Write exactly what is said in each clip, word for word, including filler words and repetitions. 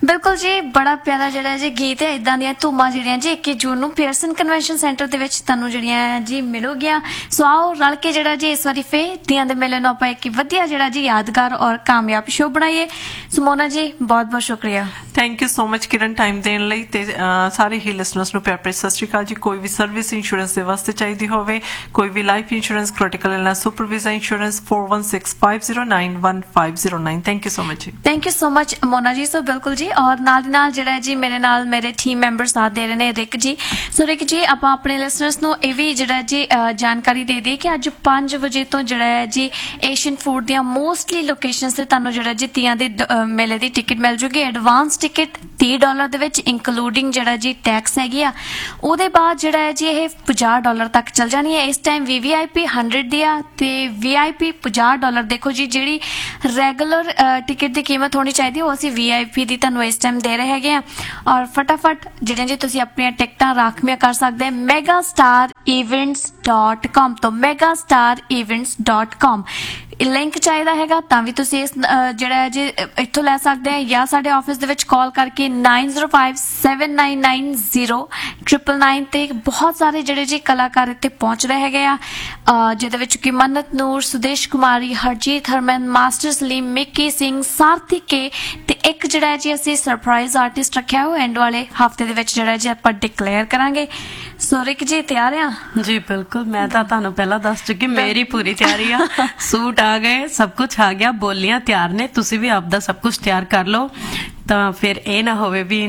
ਬਿਲਕੁਲ ਜੀ, ਬੜਾ ਪਿਆਰਾ ਜਿਹੜਾ ਜੀ ਗੀਤ ਹੈ। ਇਦਾਂ ਦੀਆਂ ਧੂਮਾਂ ਜਿਹੜੀਆਂ ਜੀ ਇੱਕੀ ਜੂਨ ਨੂੰ ਪੀਅਰਸਨ ਕਨਵੈਨਸ਼ਨ ਸੈਂਟਰ ਦੇ ਵਿੱਚ ਤੁਹਾਨੂੰ ਜਿਹੜੀਆਂ ਜੀ ਮਿਲੂਗੀਆਂ। ਸੋ ਆਓ ਰਲ ਕੇ ਜਿਹੜਾ ਜੀ ਇਸ ਵਾਰੀ ਫੇਰ ਤੀਆਂ ਦੇ ਮੇਲੇ ਨੂੰ ਆਪਾਂ ਇੱਕ ਵਧੀਆ ਜਿਹੜਾ ਜੀ ਯਾਦਗਾਰ ਔਰ ਕਾਮਯਾਬ ਸ਼ੋਅ ਬਣਾਈਏ। ਸੋ ਮੋਨਾ ਜੀ ਬਹੁਤ ਬਹੁਤ ਸ਼ੁਕਰੀਆ। Thank you so much Kiran time ਦੇਣ ਲਈ ਤੇ ਸਾਰੇ ਹੀ ਲਿਸਨਰਸ ਨੂੰ ਪਿਆਰ ਭਰੀ ਸਤਿ ਸ਼੍ਰੀ ਅਕਾਲ ਜੀ। ਕੋਈ ਵੀ ਸਰਵਿਸ ਇੰਸ਼ੋਰੈਂਸ ਦੇ ਵਾਸਤੇ ਚਾਹੀਦੀ ਹੋਵੇ, ਕੋਈ ਵੀ life insurance, critical illness, supervisor insurance four one six five zero nine one five zero nine। Thank you so much ਜੀ। ਥੈਂਕ ਯੂ ਸੋ ਮਚ ਮੋਨਾ ਜੀ। ਸੋ ਬਿਲਕੁਲ ਜੀ, ਔਰ ਨਾਲ ਦੀ ਨਾਲ ਜਿਹੜਾ ਜੀ ਮੇਰੇ ਨਾਲ ਮੇਰੇ ਟੀਮ ਮੈਂਬਰ ਸਾਥ ਦੇ ਰਹੇ ਨੇ ਰਿਕ ਜੀ। ਸੋ ਰਿਕ ਜੀ, ਆਪਾਂ ਆਪਣੇ ਲਿਸਨਰਸ ਨੂੰ ਇਹ ਵੀ ਜਿਹੜਾ ਜੀ ਜਾਣਕਾਰੀ ਦੇ ਦਈਏ ਕਿ ਅੱਜ ਪੰਜ ਵਜੇ ਤੋਂ ਜਿਹੜਾ ਹੈ ਜੀ ਏਸ਼ੀਅਨ ਫੂਡ ਦੀਆਂ ਮੋਸਟਲੀ ਲੋਕੇਸ਼ਨਸ ਤੇ ਤੁਹਾਨੂੰ ਜਿਹੜਾ ਜੀ ਤੀਆਂ ਦੇ ਮੇਲੇ ਦੀ ਟਿਕਟ ਮਿਲ ਜੂਗੀ। ਐਡਵਾਂਸ ਟਿਕਟ ਤੀਹ ਡਾਲਰ ਦੇ ਵਿੱਚ ਇੰਕਲੂਡਿੰਗ ਜਿਹੜਾ ਜੀ ਟੈਕਸ ਹੈਗੀ ਆ। ਉਹਦੇ ਬਾਅਦ ਜਿਹੜਾ ਹੈ ਜੀ ਇਹ ਪੰਜਾਹ ਡਾਲਰ ਤੱਕ ਚੱਲ ਜਾਣੀ ਹੈ। ਇਸ ਟਾਈਮ ਵੀ ਵੀ ਆਈ ਪੀ ਹੰਡਰਡ ਦੀ ਆ ਤੇ ਵੀ ਆਈ ਪੀ ਪੰਜਾਹ ਡਾਲਰ। ਦੇਖੋ ਜੀ, ਜਿਹੜੀ ਰੈਗੂਲਰ ਟਿਕਟ ਦੀ ਕੀਮਤ ਹੋਣੀ ਚਾਹੀਦੀ ਉਹ ਅਸੀਂ ਵੀ ਆਈ ਪੀ ਦੀ ਤੁਹਾਨੂੰ ਇਸ ਟਾਈਮ ਦੇ ਰਹੇ ਹੈਗੇ ਆ। ਔਰ ਫਟਾਫਟ ਜਿਹੜੀਆਂ ਜੀ ਤੁਸੀਂ ਆਪਣੀਆਂ ਟਿਕਟਾਂ ਰਾਖਵੀਆਂ ਕਰ ਸਕਦੇ mega star events dot com ਤੋਂ। Mega star events dot com link ਚਾਹੀਦਾ ਹੈਗਾ ਤਾਂ ਵੀ ਤੁਸੀਂ ਇਸ ਜਿਹੜਾ ਹੈ ਜੀ ਇੱਥੋਂ ਲੈ ਸਕਦੇ ਆ, ਜਾਂ ਸਾਡੇ ਆਫਿਸ ਦੇ ਵਿੱਚ ਕਾਲ ਕਰਕੇ nine zero five seven nine nine zero nine nine ਤੇ ਬਹੁਤ ਸਾਰੇ ਜਿਹੜੇ ਜੀ ਕਲਾਕਾਰ ਇੱਥੇ ਪਹੁੰਚ ਰਹੇ ਹੈਗੇ ਆ, ਜਿਹਦੇ ਵਿੱਚ ਕਿ ਮੰਨਤ ਨੂਰ, ਸੁਦੇਸ਼ ਕੁਮਾਰੀ, ਹਰਜੀਤ ਹਰਮਨ, ਮਾਸਟਰ ਸਲੀਮ, ਮਿੱਕੀ ਸਿੰਘ, ਸਾਰਥੀ ਕੇ ਤੇ ਇੱਕ ਜਿਹੜਾ ਜੀ ਅਸੀਂ ਸਰਪ੍ਰਾਈਜ਼ ਆਰਟਿਸਟ ਰੱਖਿਆ ਉਹ ਐਂਡ ਵਾਲੇ ਹਫਤੇ ਦੇ ਵਿੱਚ ਜਿਹੜਾ ਜੀ ਆਪਾਂ ਡਿਕਲੇਅਰ ਕਰਾਂਗੇ। ਸੋ ਰਿਕ ਜੀ ਤਿਆਰ ਆ ਜੀ? ਬਿਲਕੁਲ, ਮੈਂ ਤਾਂ ਤੁਹਾਨੂੰ ਪਹਿਲਾਂ ਦੱਸ ਚੁੱਕੀ ਮੇਰੀ ਪੂਰੀ ਤਿਆਰੀ ਆ। ਸੂਟ ਆ ਗਏ, ਸਭ ਕੁਝ ਆ ਗਿਆ, ਬੋਲੀਆਂ ਤਿਆਰ ਨੇ, ਤੁਸੀਂ ਵੀ ਆਪਦਾ ਸਭ ਕੁਝ ਤਿਆਰ ਕਰ ਲਓ ਤਾਂ ਫਿਰ ਇਹ ਨਾ ਹੋਵੇ ਵੀ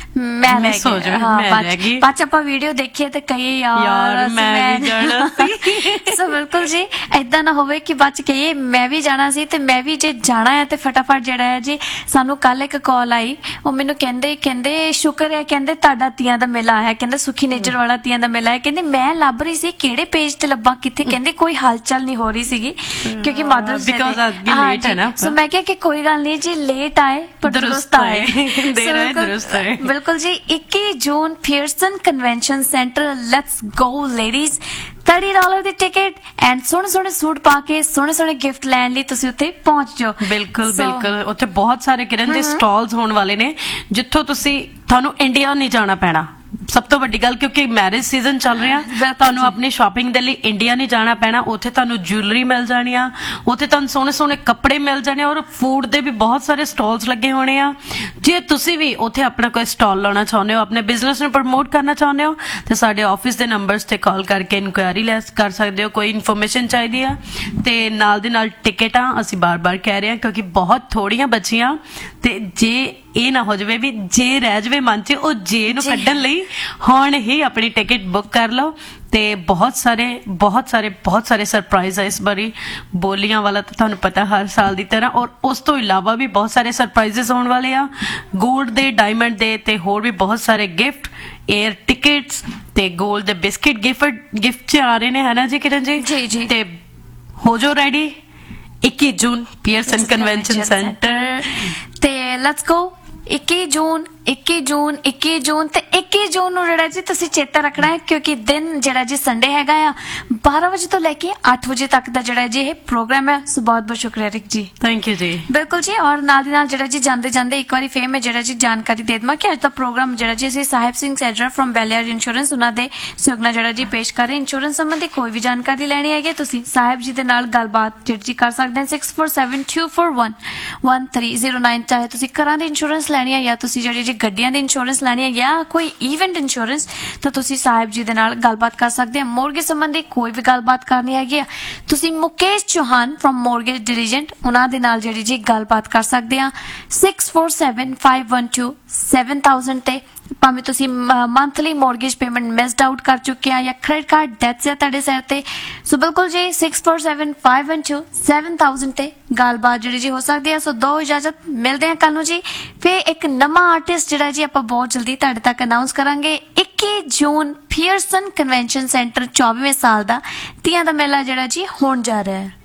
ਮੈਂ ਮਿਸ ਹੋ ਜਾਵੇ, ਮੈਂ ਰਹਿ ਗਈ। ਬਾਅਦ ਆਪਾਂ ਵੀਡੀਓ ਦੇਖੀਏ ਤੇ ਕਹੀਏ ਯਾਰ ਮੈਂ ਵੀ ਜਾਣਾ ਸੀ। ਸੋ ਬਿਲਕੁਲ ਜੀ, ਏਦਾਂ ਨਾ ਹੋਵੇ ਕਿ ਬਾਅਦ ਚ ਕਹੀਏ ਮੈਂ ਵੀ ਜਾਣਾ ਸੀ। ਤੇ ਮੈਂ ਵੀ ਜੇ ਜਾਣਾ ਹੈ ਤੇ ਫਟਾਫਟ ਜਿਹੜਾ ਹੈ ਜੀ ਸਾਨੂੰ ਕੱਲ ਇੱਕ ਕਾਲ ਆਈ, ਉਹ ਮੈਨੂੰ ਕਹਿੰਦੇ ਕਹਿੰਦੇ ਸ਼ੁਕਰ ਹੈ, ਕਹਿੰਦੇ ਤੁਹਾਡਾ ਤੀਆਂ ਦਾ ਮੇਲਾ ਆਇਆ, ਕਹਿੰਦੇ ਸੁਖੀ ਨੇਜਰ ਵਾਲਾ ਤੀਆਂ ਦਾ ਮੇਲਾ ਹੈ। ਕਹਿੰਦੇ ਮੈਂ ਲੱਭ ਰਹੀ ਸੀ ਕਿਹੜੇ ਪੇਜ ਤੇ ਲੱਭਾਂ, ਕਿੱਥੇ, ਕਹਿੰਦੇ ਕੋਈ ਹਲਚਲ ਨਹੀਂ ਹੋ ਰਹੀ ਸੀਗੀ ਕਿਉਂਕਿ ਮਦਰਸ ਡੇ ਹੈ। ਸੋ ਮੈਂ ਕਿਹਾ ਕਿ ਕੋਈ ਗੱਲ ਨਹੀਂ ਜੀ, ਲੇਟ ਆਏ ਪਰ ਦਰੁਸਤ ਆਏ। ਬਿਲਕੁਲ ਜੀ, ਇੱਕੀ ਜੂਨ Pearson convention centre. Let's go ladies. thirty dollar the ticket and ਸੋਹਣੇ ਸੋਹਣੇ ਸੂਟ ਪਾ ਕੇ ਸੋਹਣੇ ਸੋਹਣੇ ਗਿਫਟ ਲੈਣ ਲਈ ਤੁਸੀਂ ਉੱਥੇ ਪਹੁੰਚ ਜਾਓ। ਬਿਲਕੁਲ ਬਿਲਕੁਲ, ਉੱਥੇ ਬਹੁਤ ਸਾਰੇ ਕਿਰਨ ਦੇ ਸਟਾਲਸ ਹੋਣ ਵਾਲੇ ਨੇ ਜਿੱਥੋਂ ਤੁਸੀਂ ਤੁਹਾਨੂੰ ਇੰਡੀਆ ਨਹੀਂ ਜਾਣਾ ਪੈਣਾ। ਸਭ ਤੋਂ ਵੱਡੀ ਗੱਲ, ਕਿਉਂਕਿ ਮੈਰਿਜ ਸੀਜ਼ਨ ਚੱਲ ਰਿਹਾ, ਤੁਹਾਨੂੰ ਆਪਣੀ ਸ਼ਾਪਿੰਗ ਦੇ ਲਈ ਇੰਡੀਆ ਨਹੀਂ ਜਾਣਾ ਪੈਣਾ। ਉੱਥੇ ਤੁਹਾਨੂੰ ਜੁਐਲਰੀ ਮਿਲ ਜਾਣੀ ਆ, ਉੱਥੇ ਤੁਹਾਨੂੰ ਸੋਹਣੇ ਸੋਹਣੇ ਕੱਪੜੇ ਮਿਲ ਜਾਣੇ, ਔਰ ਫੂਡ ਦੇ ਵੀ ਬਹੁਤ ਸਾਰੇ ਸਟਾਲਸ ਲੱਗੇ ਹੋਣੇ ਆ। ਜੇ ਤੁਸੀਂ ਵੀ ਉੱਥੇ ਆਪਣਾ ਕੋਈ ਸਟਾਲ ਲਾਉਣਾ ਚਾਹੁੰਦੇ ਹੋ, ਆਪਣੇ ਬਿਜ਼ਨਸ ਨੂੰ ਪ੍ਰਮੋਟ ਕਰਨਾ ਚਾਹੁੰਦੇ ਹੋ, ਤੇ ਸਾਡੇ ਆਫਿਸ ਦੇ ਨੰਬਰਸ ਤੇ ਕਾਲ ਕਰਕੇ ਇਨਕੁਆਇਰੀ ਲੈ ਕਰ ਸਕਦੇ ਹੋ। ਕੋਈ ਇਨਫੋਰਮੇਸ਼ਨ ਚਾਹੀਦੀ ਆ ਤੇ ਨਾਲ ਦੀ ਨਾਲ ਟਿਕਟਾਂ ਅਸੀਂ ਬਾਰ-ਬਾਰ ਕਹਿ ਰਹੇ ਹਾਂ ਕਿਉਂਕਿ ਬਹੁਤ ਥੋੜੀਆਂ ਬਚੀਆਂ, ਤੇ ਜੇ ਇਹ ਨਾ ਹੋ ਜਾਵੇ ਵੀ ਜੇ ਰਹਿ ਜਾਵੇ ਮਨ 'ਚ, ਉਹ ਜੇ ਨੂੰ ਕੱਢਣ ਲਈ ਹੁਣ ਹੀ ਆਪਣੀ ਟਿਕਟ ਬੁੱਕ ਕਰ ਲਓ। ਤੇ ਬਹੁਤ ਸਾਰੇ ਬਹੁਤ ਸਾਰੇ ਬਹੁਤ ਸਾਰੇ ਸਰਪ੍ਰਾਈਜ਼ ਆ ਇਸ ਵਾਰੀ। ਬੋਲੀਆਂ ਵਾਲਾ ਤਾਂ ਤੁਹਾਨੂੰ ਪਤਾ ਹਰ ਸਾਲ ਦੀ ਤਰ੍ਹਾਂ, ਔਰ ਉਸ ਤੋਂ ਇਲਾਵਾ ਵੀ ਬਹੁਤ ਸਾਰੇ ਸਰਪ੍ਰਾਈਜ਼ਸ ਹੋਣ ਵਾਲੇ ਆ, ਗੋਲਡ ਦੇ, ਡਾਇਮੰਡ ਦੇ ਤੇ ਹੋਰ ਵੀ ਬਹੁਤ ਸਾਰੇ ਗਿਫਟ, 에ਅਰ ਟਿਕਟਸ ਤੇ ਗੋਲਡ ਦੇ ਬਿਸਕਿਟ ਗਿਫਟ ਗਿਫਟ 'ਚ ਆ ਰਹੇ ਨੇ, ਹੈ ਨਾ ਜੀ ਕਿਰਨ ਜੀ? ਜੀ ਜੀ। ਤੇ ਹੋ ਜਾਓ ਰੈਡੀ, ਇੱਕੀ ਜੂਨ ਪੀਅਰਸਨ ਕਨਵੈਨਸ਼ਨ ਸੈਂਟਰ ਤੇ ਲੈਟਸ ਗੋ। ਇੱਕੀ ਜੂਨ ਇੱਕੀ ਜੂਨ ਇੱਕੀ ਜੂਨ ਤੇ ਇੱਕੀ ਜੂਨ ਨੂੰ ਜਿਹੜਾ ਜੀ ਤੁਸੀਂ ਚੇਤਾ ਰੱਖਣਾ ਹੈ ਕਿਉਂਕਿ ਦਿਨ ਜਿਹੜਾ ਜੀ ਸੰਡੇ ਹੈਗਾ ਆ। ਬਾਰਾਂ ਵਜੇ ਤੋਂ ਲੈ ਕੇ ਅੱਠ ਵਜੇ ਤੱਕ ਦਾ ਜਿਹੜਾ ਜੀ ਇਹ ਪ੍ਰੋਗਰਾਮ ਹੈ। ਸੋ ਬਹੁਤ ਬਹੁਤ ਸ਼ੁਕਰੀਆ ਰਿਕ ਜੀ। ਥੈਂਕ ਯੂ ਜੀ। ਬਿਲਕੁਲ ਜੀ, ਔਰ ਨਾਲ ਦੀ ਨਾਲ ਜਿਹੜਾ ਜੀ ਜਾਂਦੇ ਜਾਂਦੇ ਇੱਕ ਵਾਰੀ ਫੇਰ ਮੈਂ ਜਿਹੜਾ ਜੀ ਜਾਣਕਾਰੀ ਦੇ ਦੇਵਾਂ ਕਿ ਅੱਜ ਦਾ ਪ੍ਰੋਗਰਾਮ ਜਿਹੜਾ ਜੀ ਅਸੀਂ ਸਾਹਿਬ ਸਿੰਘ ਸੈਜਰਾ ਫਰੋਮ ਬੈਲੀਆਰ ਇੰਸ਼ੋਰੈਂਸ ਉਹਨਾਂ ਦੇ ਸੁਗਨਾ ਜਿਹੜਾ ਜੀ ਪੇਸ਼ ਕਰ ਰਹੇ। ਇੰਸ਼ੋਰੈਂਸ ਸੰਬੰਧੀ ਕੋਈ ਵੀ ਜਾਣਕਾਰੀ ਲੈਣੀ ਹੈਗੀ ਤੁਸੀਂ ਸਾਹਿਬ ਜੀ ਦੇ ਨਾਲ ਗੱਲਬਾਤ ਜਿਹੜੀ ਜੀ ਕਰ ਸਕਦੇ ਹੋ। six four seven two four one one three zero nine। ਚਾਹੇ ਤੁਸੀਂ ਘਰਾਂ ਦੀ ਇੰਸ਼ੋਰੈਂਸ ਲੈਣੀ ਹੈ ਜਾਂ ਤੁਸੀਂ ਜਿਹੜੀ ਜੀ ਗੱਡੀਆਂ ਦੀ ਇੰਸ਼ੋਰੈਂਸ ਲੈਣੀ ਹੈ ਜਾਂ ਕੋਈ ਇਵੈਂਟ ਇੰਸ਼ੋਰੈਂਸ, ਤਾਂ ਤੁਸੀਂ ਸਾਹਿਬ ਜੀ ਦੇ ਨਾਲ ਗੱਲਬਾਤ ਕਰ ਸਕਦੇ ਹੋ। ਮੋਰਗੇਜ ਸੰਬੰਧੀ ਕੋਈ ਵੀ ਗੱਲਬਾਤ ਕਰਨੀ ਹੈਗੀ ਆ ਤੁਸੀਂ ਮੁਕੇਸ਼ ਚੌਹਾਨ ਫਰੋਮ ਮੋਰਗੇਜ ਡਿਲੀਜੈਂਟ ਉਹਨਾਂ ਦੇ ਨਾਲ ਜਿਹੜੀ ਜੀ ਗੱਲਬਾਤ ਕਰ ਸਕਦੇ ਆ। six four seven five one two seven thousand ਤੇ ਭਾਵੇਂ ਤੁਸੀਂ monthly mortgage payment missed out ਕਰ ਚੁੱਕੇ ਆ ਜਾਂ ਕ੍ਰੈਡਿਟ ਕਾਰਡ ਡੈਟਸ ਆ ਤੁਹਾਡੇ ਸਿਰ ਤੇ, ਸੋ ਬਿਲਕੁਲ ਜੀ six four seven five one two seven thousand ਤੇ ਗੱਲਬਾਤ ਜਿਹੜੀ ਜੀ ਹੋ ਸਕਦੀ ਹੈ। ਸੋ ਦੋ ਇਜਾਜ਼ਤ, ਮਿਲਦੇ ਆ ਕੱਲ ਨੂੰ ਜੀ ਫੇਰ ਇੱਕ ਨਵਾਂ ਆਰਟਿਸਟ ਜਿਹੜਾ ਜੀ ਆਪਾਂ ਬਹੁਤ ਜਲਦੀ ਤੁਹਾਡੇ ਤੱਕ ਅਨਾਉਂਸ ਕਰਾਂਗੇ। ਇੱਕੀ ਜੂਨ ਪੀਅਰਸਨ ਕਨਵੈਨਸ਼ਨ ਸੈਂਟਰ ਚੌਬੀਵੇਂ ਸਾਲ ਦਾ ਤੀਆਂ ਦਾ ਮੇਲਾ ਜਿਹੜਾ ਜੀ ਹੋਣ ਜਾ ਰਿਹਾ ਹੈ।